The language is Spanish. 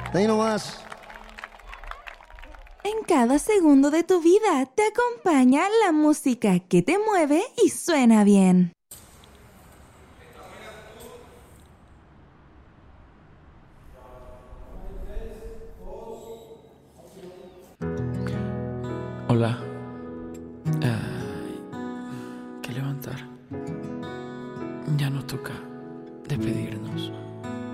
Ahí nomás. En cada segundo de tu vida te acompaña la música que te mueve y suena bien. Hola.